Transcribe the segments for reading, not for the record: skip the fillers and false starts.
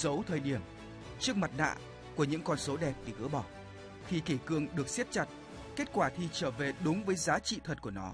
dấu thời điểm, trước mặt nạ của những con số đẹp bị gỡ bỏ. Khi kỷ cương được siết chặt, kết quả thi trở về đúng với giá trị thật của nó.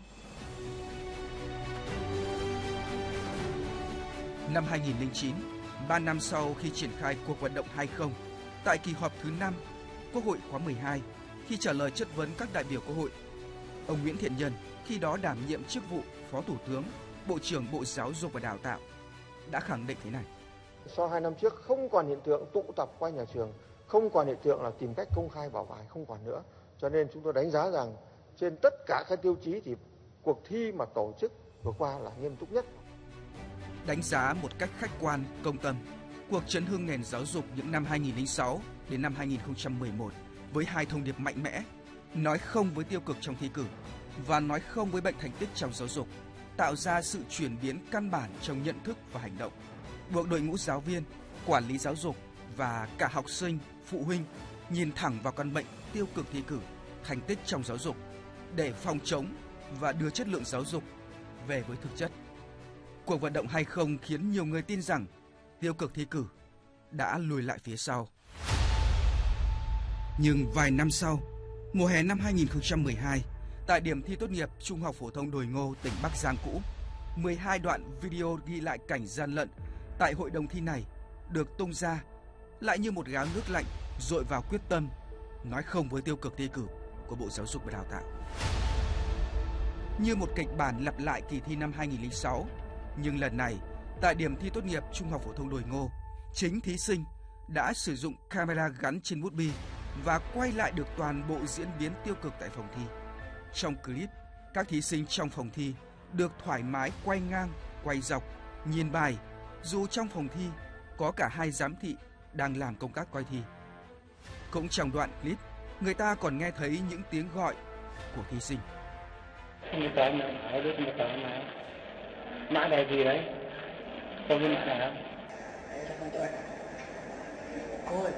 Năm 2009, 3 năm sau khi triển khai cuộc vận động 20, tại kỳ họp thứ 5, Quốc hội khóa 12, khi trả lời chất vấn các đại biểu Quốc hội, ông Nguyễn Thiện Nhân, khi đó đảm nhiệm chức vụ Phó Thủ tướng, Bộ trưởng Bộ Giáo dục và Đào tạo, đã khẳng định thế này. So 2 năm trước không còn hiện tượng tụ tập quanh nhà trường, không còn hiện tượng là tìm cách công khai bảo bài, không còn nữa. Cho nên chúng tôi đánh giá rằng trên tất cả các tiêu chí thì cuộc thi mà tổ chức vừa qua là nghiêm túc nhất. Đánh giá một cách khách quan, công tâm, cuộc chấn hưng nền giáo dục những năm 2006 đến năm 2011 với 2 thông điệp mạnh mẽ: nói không với tiêu cực trong thi cử và nói không với bệnh thành tích trong giáo dục, tạo ra sự chuyển biến căn bản trong nhận thức và hành động, buộc đội ngũ giáo viên, quản lý giáo dục và cả học sinh, phụ huynh nhìn thẳng vào căn bệnh tiêu cực thi cử, thành tích trong giáo dục để phòng chống và đưa chất lượng giáo dục về với thực chất. Cuộc vận động 20 khiến nhiều người tin rằng tiêu cực thi cử đã lùi lại phía sau. Nhưng vài năm sau, mùa hè năm 2012, tại điểm thi tốt nghiệp Trung học phổ thông Đồi Ngô, tỉnh Bắc Giang cũ, 12 đoạn video ghi lại cảnh gian lận tại hội đồng thi này được tung ra, lại như một gáo nước lạnh dội vào quyết tâm nói không với tiêu cực thi cử của Bộ Giáo dục và Đào tạo. Như một kịch bản lặp lại kỳ thi năm 2006, nhưng lần này, tại điểm thi tốt nghiệp Trung học phổ thông Đồi Ngô, chính thí sinh đã sử dụng camera gắn trên bút bi và quay lại được toàn bộ diễn biến tiêu cực tại phòng thi. Trong clip, các thí sinh trong phòng thi được thoải mái quay ngang, quay dọc, nhìn bài, dù trong phòng thi có cả 2 giám thị đang làm công tác coi thi. Cũng trong đoạn clip, người ta còn nghe thấy những tiếng gọi của thí sinh. Mã này gì đấy? Không biết mã nào. Ôi.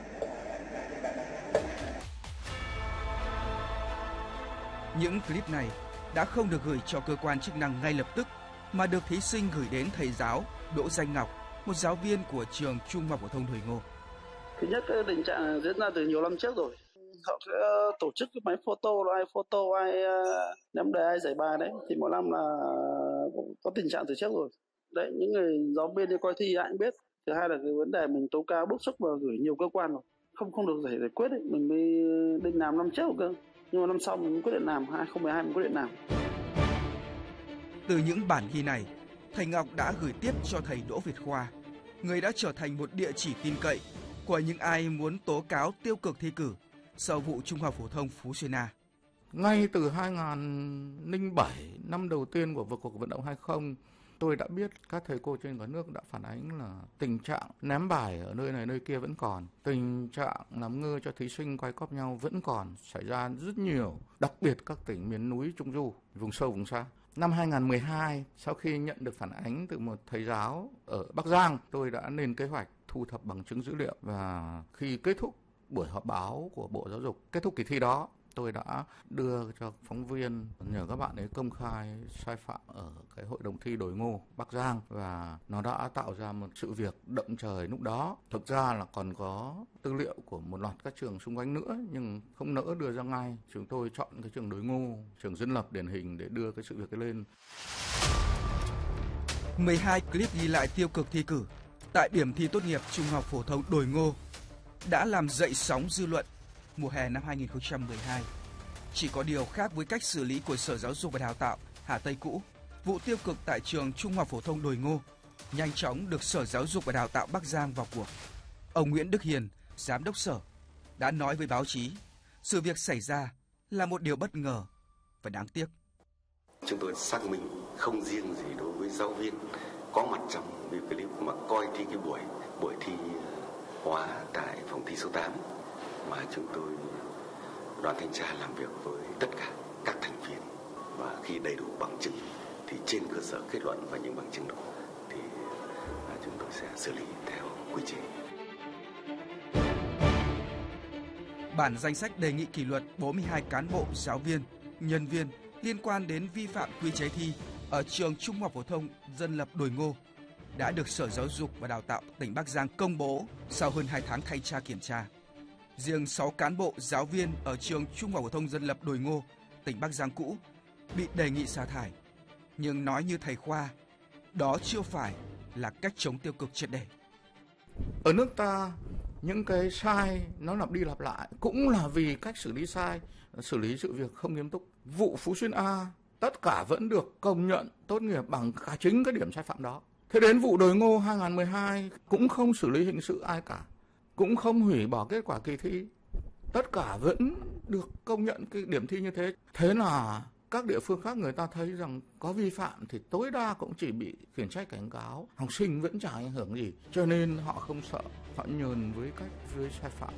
Những clip này đã không được gửi cho cơ quan chức năng ngay lập tức, mà được thí sinh gửi đến thầy giáo Đỗ Danh Ngọc, một giáo viên của trường Trung học phổ thông Đồi Ngô. Thứ nhất, cái tình trạng diễn ra từ nhiều năm trước rồi. Họ sẽ tổ chức cái máy photo, ai ném đề, ai giải bài đấy, thì mỗi năm là có tình trạng từ trước rồi. Đấy, những người giáo viên đi coi thi ai cũng biết. Thứ hai là cái vấn đề mình tố cáo bức xúc và gửi nhiều cơ quan rồi, không được giải quyết đấy. Mình mới định làm năm trước cơ, nhưng mà năm sau mình quyết định làm, 2012 mình quyết định làm. Từ những bản ghi này, thầy Ngọc đã gửi tiếp cho thầy Đỗ Việt Khoa, người đã trở thành một địa chỉ tin cậy của những ai muốn tố cáo tiêu cực thi cử sau vụ Trung học phổ thông Phú Xuyên A. Ngay từ 2007, năm đầu tiên của cuộc vận động 20, tôi đã biết các thầy cô trên cả nước đã phản ánh là tình trạng ném bài ở nơi này nơi kia vẫn còn, tình trạng làm ngơ cho thí sinh quay cóp nhau vẫn còn xảy ra rất nhiều, đặc biệt các tỉnh miền núi Trung Du, vùng sâu vùng xa. Năm 2012, sau khi nhận được phản ánh từ một thầy giáo ở Bắc Giang, tôi đã lên kế hoạch thu thập bằng chứng dữ liệu, và khi kết thúc buổi họp báo của Bộ Giáo dục, kết thúc kỳ thi đó, tôi đã đưa cho phóng viên nhờ các bạn ấy công khai sai phạm ở cái hội đồng thi Đồi Ngô, Bắc Giang, và nó đã tạo ra một sự việc động trời lúc đó. Thực ra là còn có tư liệu của một loạt các trường xung quanh nữa nhưng không nỡ đưa ra ngay. Chúng tôi chọn cái trường Đồi Ngô, trường dân lập điển hình để đưa cái sự việc ấy lên. 12 clip ghi lại tiêu cực thi cử tại điểm thi tốt nghiệp Trung học phổ thông Đồi Ngô đã làm dậy sóng dư luận mùa hè năm 2012. Chỉ có điều khác với cách xử lý của Sở Giáo dục và Đào tạo Hà Tây cũ, vụ tiêu cực tại trường Trung học phổ thông Đồi Ngô nhanh chóng được Sở Giáo dục và Đào tạo Bắc Giang vào cuộc. Ông Nguyễn Đức Hiền, Giám đốc Sở, đã nói với báo chí, sự việc xảy ra là một điều bất ngờ và đáng tiếc. Chúng tôi xác minh không riêng gì đối với giáo viên có mặt trong video clip mà coi thi cái buổi thi hóa tại phòng thi số 8, mà chúng tôi đoàn thanh tra làm việc với tất cả các thành viên, và khi đầy đủ bằng chứng thì trên cơ sở kết luận và những bằng chứng đó thì chúng tôi sẽ xử lý theo quy chế. Bản danh sách đề nghị kỷ luật 42 cán bộ, giáo viên, nhân viên liên quan đến vi phạm quy chế thi ở trường Trung học phổ thông dân lập Đồi Ngô đã được Sở Giáo dục và Đào tạo tỉnh Bắc Giang công bố sau hơn 2 tháng thanh tra kiểm tra. Riêng 6 cán bộ giáo viên ở trường Trung học phổ thông dân lập Đồi Ngô, tỉnh Bắc Giang cũ bị đề nghị sa thải. Nhưng nói như thầy Khoa, đó chưa phải là cách chống tiêu cực triệt để. Ở nước ta, những cái sai nó lặp đi lặp lại cũng là vì cách xử lý sai, xử lý sự việc không nghiêm túc. Vụ Phú Xuyên A, tất cả vẫn được công nhận tốt nghiệp bằng cả chính cái điểm sai phạm đó. Thế đến vụ Đồi Ngô 2012 cũng không xử lý hình sự ai cả, cũng không hủy bỏ kết quả kỳ thi. Tất cả vẫn được công nhận cái điểm thi như thế. Thế là các địa phương khác người ta thấy rằng có vi phạm thì tối đa cũng chỉ bị khiển trách cảnh cáo, học sinh vẫn chẳng ảnh hưởng gì, cho nên họ không sợ, họ nhờn với cách với sai phạm.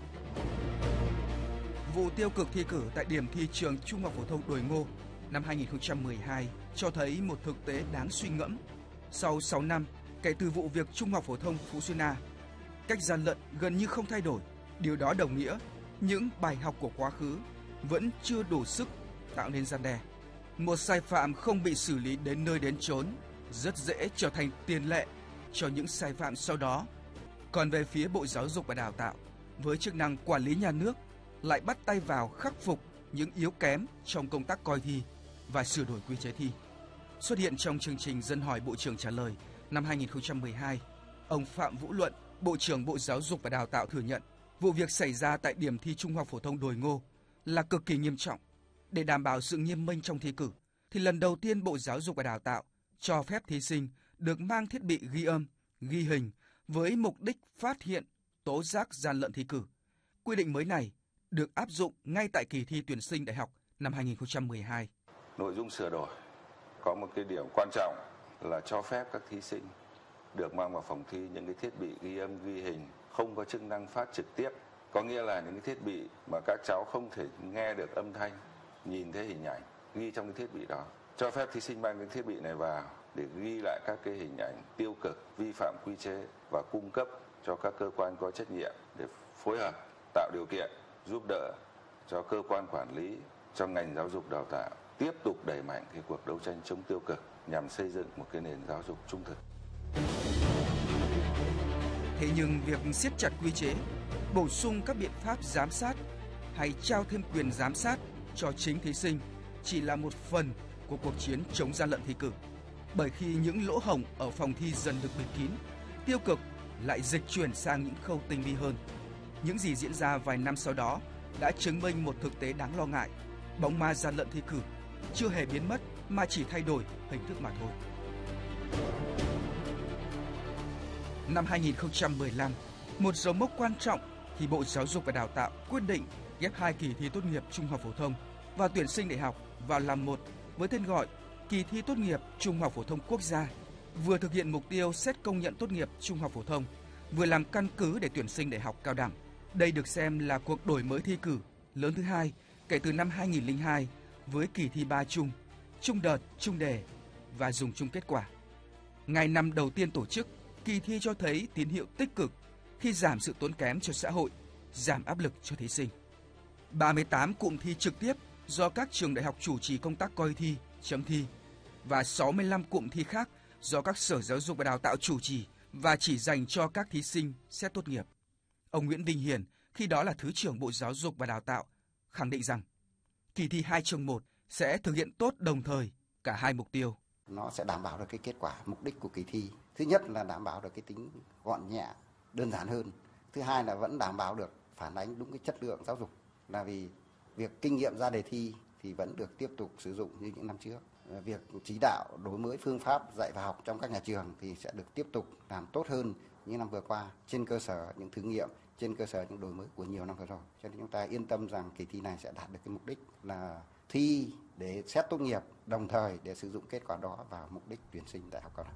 Vụ tiêu cực thi cử tại điểm thi trường Trung học phổ thông Đồi Ngô năm 2012 cho thấy một thực tế đáng suy ngẫm. Sau 6 năm kể từ vụ việc Trung học phổ thông Phú Xuyên A, cách gian lận gần như không thay đổi. Điều đó đồng nghĩa những bài học của quá khứ vẫn chưa đủ sức tạo nên răn đe. Một sai phạm không bị xử lý đến nơi đến chốn rất dễ trở thành tiền lệ cho những sai phạm sau đó. Còn về phía Bộ Giáo dục và Đào tạo, với chức năng quản lý nhà nước, lại bắt tay vào khắc phục những yếu kém trong công tác coi thi và sửa đổi quy chế thi. Xuất hiện trong chương trình Dân hỏi Bộ trưởng trả lời năm 2012, ông Phạm Vũ Luận, Bộ trưởng Bộ Giáo dục và Đào tạo thừa nhận vụ việc xảy ra tại điểm thi Trung học phổ thông Đồi Ngô là cực kỳ nghiêm trọng. Để đảm bảo sự nghiêm minh trong thi cử, thì lần đầu tiên Bộ Giáo dục và Đào tạo cho phép thí sinh được mang thiết bị ghi âm, ghi hình với mục đích phát hiện, tố giác gian lận thi cử. Quy định mới này được áp dụng ngay tại kỳ thi tuyển sinh đại học năm 2012. Nội dung sửa đổi có một cái điểm quan trọng là cho phép các thí sinh được mang vào phòng thi những cái thiết bị ghi âm, ghi hình không có chức năng phát trực tiếp. Có nghĩa là những cái thiết bị mà các cháu không thể nghe được âm thanh, nhìn thấy hình ảnh ghi trong cái thiết bị đó. Cho phép thí sinh mang cái thiết bị này vào để ghi lại các cái hình ảnh tiêu cực, vi phạm quy chế và cung cấp cho các cơ quan có trách nhiệm để phối hợp, tạo điều kiện, giúp đỡ cho cơ quan quản lý trong ngành giáo dục đào tạo tiếp tục đẩy mạnh cái cuộc đấu tranh chống tiêu cực nhằm xây dựng một cái nền giáo dục trung thực. Thế nhưng việc siết chặt quy chế, bổ sung các biện pháp giám sát hay trao thêm quyền giám sát cho chính thí sinh chỉ là một phần của cuộc chiến chống gian lận thi cử. Bởi khi những lỗ hổng ở phòng thi dần được bịt kín, tiêu cực lại dịch chuyển sang những khâu tinh vi hơn. Những gì diễn ra vài năm sau đó đã chứng minh một thực tế đáng lo ngại. Bóng ma gian lận thi cử chưa hề biến mất mà chỉ thay đổi hình thức mà thôi. Năm 2015, một dấu mốc quan trọng khi Bộ Giáo dục và Đào tạo quyết định ghép 2 kỳ thi tốt nghiệp trung học phổ thông và tuyển sinh đại học vào làm một với tên gọi Kỳ thi tốt nghiệp Trung học phổ thông quốc gia, vừa thực hiện mục tiêu xét công nhận tốt nghiệp trung học phổ thông, vừa làm căn cứ để tuyển sinh đại học cao đẳng. Đây được xem là cuộc đổi mới thi cử lớn thứ hai kể từ năm 2002 với kỳ thi 3 chung, chung đợt, chung đề và dùng chung kết quả. Ngày năm đầu tiên tổ chức, kỳ thi cho thấy tín hiệu tích cực khi giảm sự tốn kém cho xã hội, giảm áp lực cho thí sinh. 38 cụm thi trực tiếp do các trường đại học chủ trì công tác coi thi, chấm thi và 65 cụm thi khác do các sở giáo dục và đào tạo chủ trì và chỉ dành cho các thí sinh xét tốt nghiệp. Ông Nguyễn Vinh Hiển, khi đó là Thứ trưởng Bộ Giáo dục và Đào tạo, khẳng định rằng kỳ thi 2/1 sẽ thực hiện tốt đồng thời cả hai mục tiêu. Nó sẽ đảm bảo được cái kết quả mục đích của kỳ thi. Thứ nhất là đảm bảo được cái tính gọn nhẹ, đơn giản hơn. Thứ hai là vẫn đảm bảo được phản ánh đúng cái chất lượng giáo dục. Là vì việc kinh nghiệm ra đề thi thì vẫn được tiếp tục sử dụng như những năm trước. Việc chỉ đạo đổi mới phương pháp dạy và học trong các nhà trường thì sẽ được tiếp tục làm tốt hơn những năm vừa qua trên cơ sở những thử nghiệm, trên cơ sở những đổi mới của nhiều năm vừa rồi. Cho nên chúng ta yên tâm rằng kỳ thi này sẽ đạt được cái mục đích là thi để xét tốt nghiệp, đồng thời để sử dụng kết quả đó vào mục đích tuyển sinh đại học cao đẳng.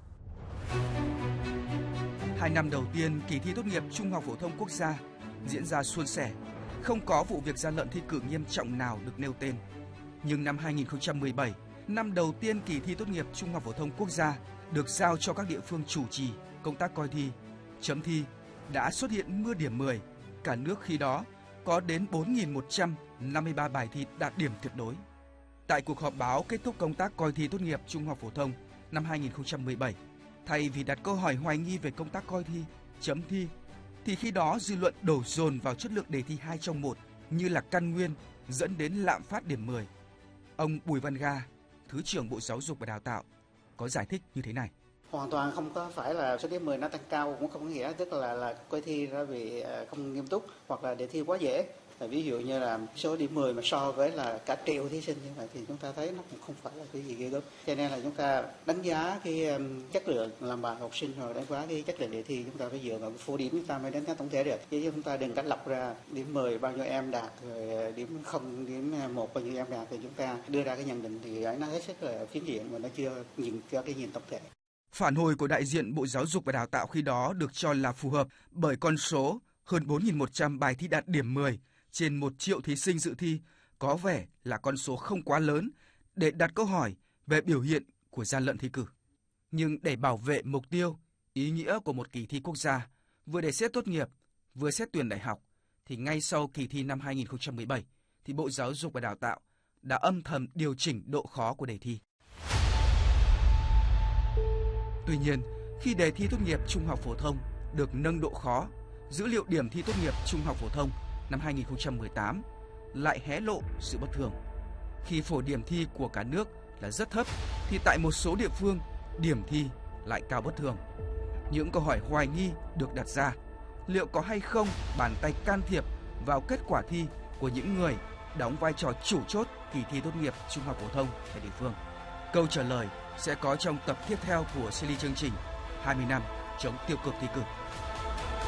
2 năm đầu tiên kỳ thi tốt nghiệp Trung học phổ thông quốc gia diễn ra suôn sẻ, không có vụ việc gian lận thi cử nghiêm trọng nào được nêu tên. Nhưng năm 2017, năm đầu tiên kỳ thi tốt nghiệp Trung học phổ thông quốc gia được giao cho các địa phương chủ trì công tác coi thi, chấm thi, đã xuất hiện mưa điểm 10. Cả nước khi đó có đến 4.153 bài thi đạt điểm tuyệt đối. Tại cuộc họp báo kết thúc công tác coi thi tốt nghiệp Trung học phổ thông năm 2017, Thay vì đặt câu hỏi hoài nghi về công tác coi thi, chấm thi, thì khi đó dư luận đổ dồn vào chất lượng đề thi 2 trong 1 như là căn nguyên dẫn đến lạm phát điểm 10. Ông Bùi Văn Ga, Thứ trưởng Bộ Giáo dục và Đào tạo, có giải thích như thế này. Hoàn toàn không có phải là số điểm 10 nó tăng cao, cũng không có nghĩa tức là coi thi ra vì không nghiêm túc hoặc là đề thi quá dễ. Ví dụ như là số điểm 10 mà so với là cả triệu thí sinh như vậy thì chúng ta thấy nó cũng không phải là cái gì ghê gớm. Cho nên là chúng ta đánh giá cái chất lượng làm bài học sinh rồi đánh giá cái chất lượng đề thi, chúng ta phải dựa vào phổ điểm chúng ta mới đánh giá tổng thể được. Chứ chúng ta đừng cách lọc ra điểm 10 bao nhiêu em đạt, rồi điểm 0, điểm 1 bao nhiêu em đạt thì chúng ta đưa ra cái nhận định thì nó hết sức là phiến diện và nó chưa nhìn cho cái nhìn tổng thể. Phản hồi của đại diện Bộ Giáo dục và Đào tạo khi đó được cho là phù hợp bởi con số hơn 4.100 bài thi đạt điểm 10 trên 1 triệu thí sinh dự thi có vẻ là con số không quá lớn để đặt câu hỏi về biểu hiện của gian lận thi cử. Nhưng để bảo vệ mục tiêu, ý nghĩa của một kỳ thi quốc gia, vừa để xét tốt nghiệp, vừa xét tuyển đại học, thì ngay sau kỳ thi năm 2017, thì Bộ Giáo dục và Đào tạo đã âm thầm điều chỉnh độ khó của đề thi. Tuy nhiên, khi đề thi tốt nghiệp trung học phổ thông được nâng độ khó, dữ liệu điểm thi tốt nghiệp trung học phổ thông năm 2018 lại hé lộ sự bất thường. Khi phổ điểm thi của cả nước là rất thấp, thì tại một số địa phương, điểm thi lại cao bất thường. Những câu hỏi hoài nghi được đặt ra, liệu có hay không bàn tay can thiệp vào kết quả thi của những người đóng vai trò chủ chốt kỳ thi tốt nghiệp trung học phổ thông tại địa phương? Câu trả lời sẽ có trong tập tiếp theo của series chương trình 20 năm chống tiêu cực thi cử.